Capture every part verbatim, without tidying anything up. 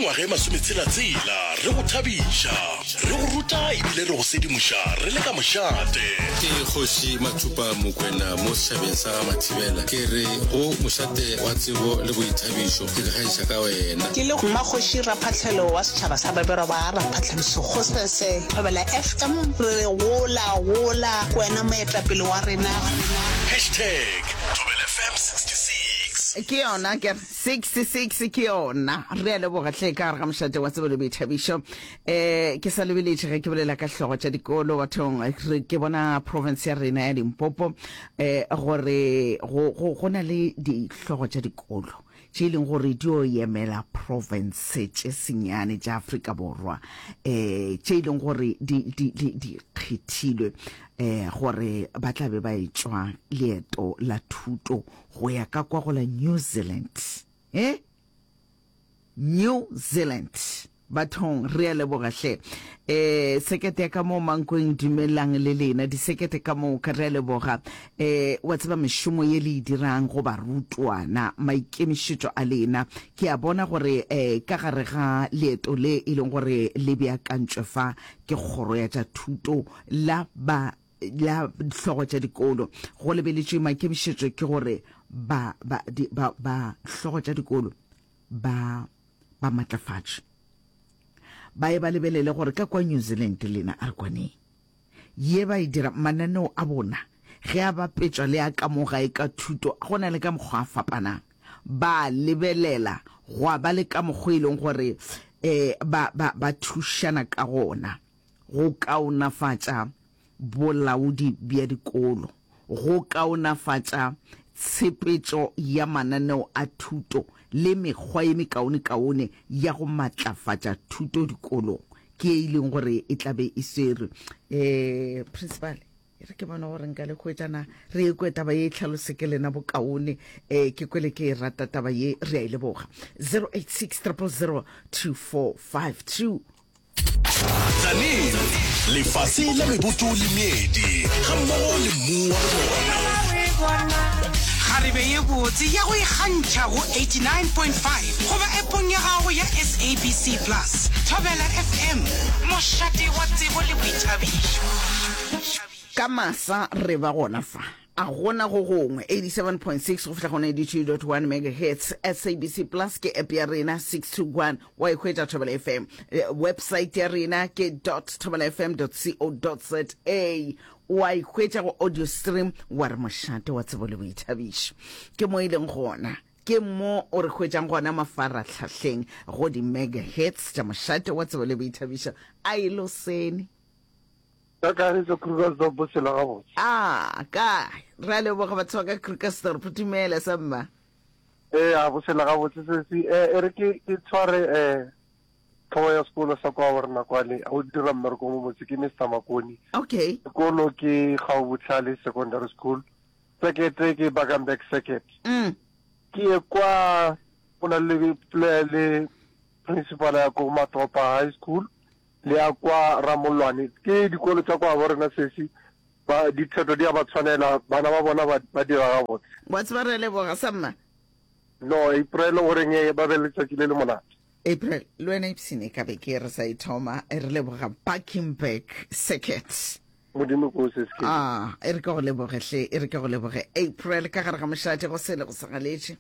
mengwaga e masometshela-tsela re go thabiša re go ruta ebile re go sedimoša re le ka mošate. Ke Kgoši Mathupa Mokwena mo setšhabeng sa Mathibela ke re go mošate wa tsebo le boithabišo ke kgaiša ka wena. Ke le Mmakgoši Raphatlhelo wa setšhaba sa Babero ba Raphatlhamiso Kgosese Thobela F M re gola gola wena moetapele wa rena. Hashtag Thobela F M sixty-six. Ke yona ke sixty-six ke yona re le bogatle ka re ga mošate wa tsebo le boithabišo. Eh ke sa lebeletse ge ke bolela ka hlogo tša dikolo bathong ke bona province ya rena ya Limpopo eh gore go go na le dihlogo tša dikolo tše leng gore di o yemela province tše senyane tša Afrika Borwa eh tše leng gore di di di kgethilwe eh gore ba tla be ba etswa leeto la thuto go ya ka kwa go la New Zealand. Eh New Zealand bathong re le bogahle eh sekete ka mo mankweng dumelang le lena di sekete ka mo ka re le boga eh wa tseba meshumo ye le dirang go ba rutwana maikemišetšo a lena ke a bona gore eh ka gare ga leeto le e leng gore le bya kantšwe fa ke kgoro ya tša thuto la ba la hlogo tša dikolo go lebeletšwe maikemišetšo ke gore ba ba ba ba hlogo tša dikolo ba ba matlafatše ba e ba lebelele gore ka kwa New Zealand lena a re kwane ye ba e dira mananeo a bona ge a ba petšwa le a ka moga e ka thuto go na le ka mokgwa a fapanang ba lebelela go ba le ka mokgwa e leng gore eh ba ba ba thušana ka gona go kaonafatša bolaodi bja dikolo go kaonafatša tshepetšo ya mananeo a thuto le mekgwa e mekaone kaone ya go matlafatša thuto dikolong ke e leng gore e tlabe e sere eh principal re ke bona gore nka le khwetjana re e kweta ba ye tlhalose ke lena bokaone eh ke kwele ke rata taba ye re a ile boga zero eight six zero zero two four five two. Tsaneng lefase la meboto le meedi ga mmogo le mmu wa bona. Ga re be ye botse ya go ikgantšha go eighty-nine point five goba epong ya gago ya S A B C plus Thobela F M mošate wa tsebo le boithabišo. Ka masa re ba gona fa a gona go gongwe eighty-seven point six go fihla gona eighty-two point one megahertz S A B C plus ke app ya rena six two one wa ikhwetša Thobela F M website ya rena ke thobela f m dot co dot za wa ikhwetša go audio stream wa re mošate wa tsebo le boithabišo ke mo ileng gona ke mo o re khwetšang gona mafaratlhatlheng go di megahertz tša mošate wa tsebo le boithabišo a ilo sene ka re tso kruka zo bosela ga botse ah ka ra le bo ga batho ka kruka store putumela samba eh a bosela ga botse se si eh re ke ke tshware eh thoa ya sekolo sa kwa borna kwale a o dira mmereko mo motse ke Mister Makoni. Okay sekolo ke Gaobotlhale secondary school sekete ke Bagambeck second mm ke kwa bona le le principal ya ko Matopa high school le a kwa Ramolwane ke dikolo tsa kwa borena sesi ba dithetho di a ba tshwanela bana ba bona ba dira ga botse what's ba re le boga samma no April o reng ba be le tsatsi le le monate April lo ena ipsine ka be ke re sa ithoma e re le boga parking back second modimo go se ske ah e re ka go le bogehle e re ka go le boge April ka gare ga mošate go sele go sagaletse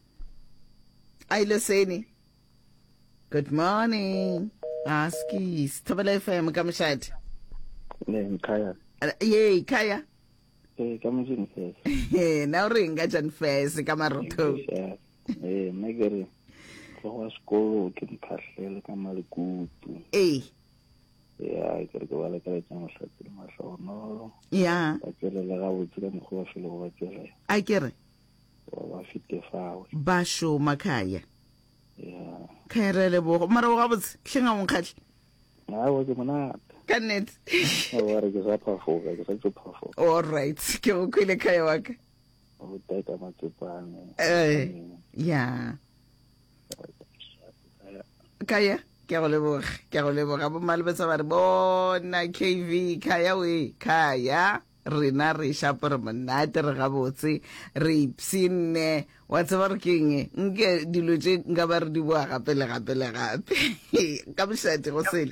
ai le seni good morning aski Thobela F M ka mošate ne kaya ye kaya eh ka mojeng se eh na re nga jan face ka marotho eh megere go sekolo ke mphahlele ka malekutu eh ya ke re ke bala ka tsa mošate le mahlono ya ba tsele le ga botse ka mokgwa wa fele go ba tsele a kere wa fite fawe ba sho makaya ya khairele bo mara go botse hlenga monkhatle na wa ke mona ka net wa re ke sa phafoga ke sa phafoga all right ke go kwile kaya wa ka o taita matsepane eh ya kaya ke go leboga ke go leboga bo malebetsa ba re bona K V kaya we kaya rena re shapo re monate re gabotse re ipsine wa tseba re keng nke dilo tse nka ba re di boa gape le gape le gape ka Mošate go sele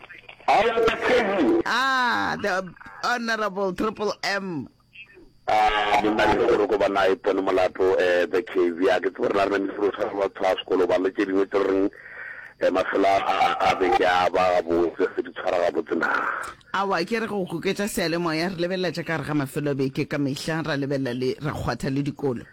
ah the honorable Triple M ah monna le go go bana ipone molato eh the K V a ke tsora la nna mfuro sa ba tla sekolo ba le ke dingwe tse e mafela a be ya ba bo se di tshwara ga botsena awa ke re go goketsa sele mo ya re lebella tsa ka re ga mafelo be ke ka mehla ra lebella le ra khwatha le dikolo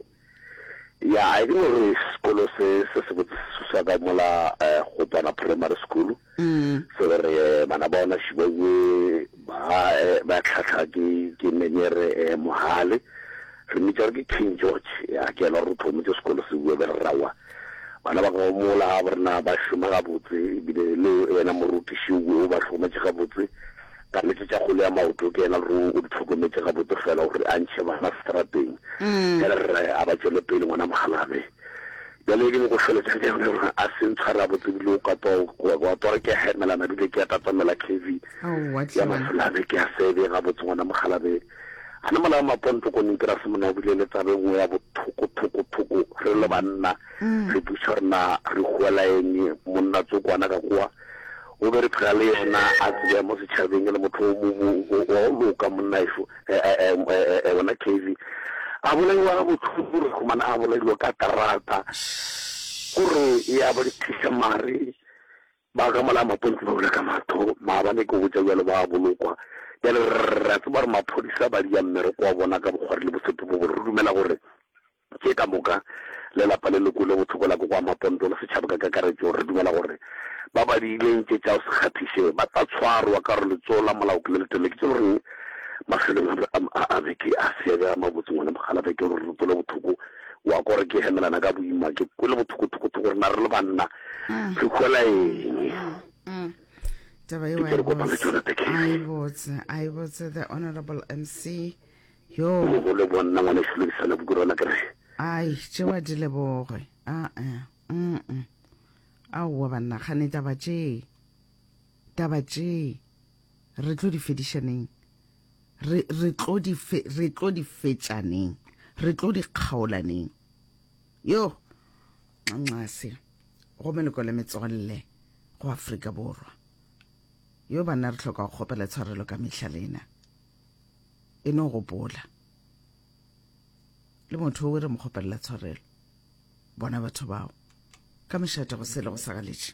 ya I think re sekolo se se se botsa ga mola go tsana primary school mm so re bana bona shibwe ba ba tlhatlha ke ke menere mohale re mitsa ke King George ya ke la re thomo tse sekolo se bue be rawa bana ba go mola ba rena ba shuma ga botse bile le ena moruti shiwe ba tlhokometse ga botse ka mme tsa go le ya maoto ke ena ro o tlhokometse ga botse fela gore a ntse ba na strateng ke re a ba tsele pele ngwana mogalabe ya le ke go fela tsa ke re a se ntshara botse bile o ka to go go to ke hemela na bile ke ta tsamela K V oh what ya mogalabe ke a se be ga botse ngwana mogalabe ana mala maponto ko nka se mona bile le tsabe ngwe ya bothoko thoko thoko re le banna re bushorna re gola eng monna tsokwana ka kwa o be re phale yena a tsaya mo se tshabeng le motho mo o lo ka monna ifo e wona K V a bola wa bothoko re khumana a bola lo ka tarata gore ya ba dithisha mare ba ga mala maponto ba bola ka matho ma ba ne go botsa jalo ba bolokwa ya le re tsa ba maphodisa ba di ya mmere kwa bona ka bogware le boseto bo re dumela gore ke ka moka le la pale le go le bothoko la kwa maponto le se tshaba ka karetso re dumela gore ba ba di le ntse tsa se khathishe ba tsa tshwarwa ka re le tsola molao ke le tele ke tsore mafelo a be ke a se ga mabotse ngwana mogala be ke re re tsola bothoko wa gore ke hemelana ka boima ke go le bothoko thoko thoko re na re le banna re khola eng taba yo I was I was the honorable M C yo go le bona ngwana shulisa le bugorona kere ai tsewa di le boge a a mm a wa bana khane taba tse taba tse re tlo di fedišaneng re re tlo di re tlo di fetšaneng re tlo di kgaolaneng yo nxase go meleko le metsolle go Afrika Borwa yo bana re tlhoka go gopela tshwarelo ka mehlalena e no go bola le motho o re mo gopela tshwarelo bona batho bao ka Mošate go sele go sagaletše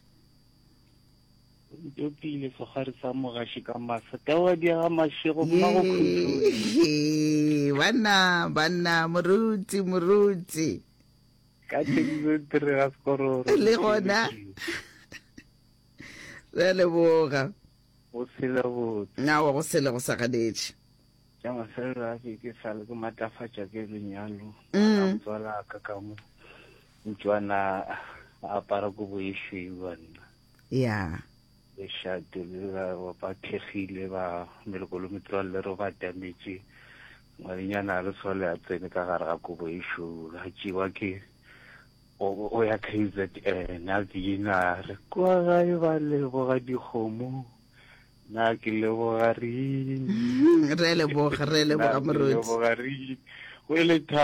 yo pile so gare sa mogashi ka masa ka wa di ga mashego mma go khuthu bana bana moruti moruti ka tshego tre ga skoro le gona re le boga o sela bo na wa go sele go sagaletše ja masela ke ke sale go matafatša ke lenyalo Mm. tswala ka ka mo ntwana a para go boishi bana ya le shate le ba ba thegile ba melekolo metloa le ro ba damage ngwanyana le sole a tsene ka gare ga go boishi ga tšiwa ke o ya K Z N na dina re kwa ga ba le boga dikgomo na ke le boga ri re le boga re le boga moruti le boga ri o le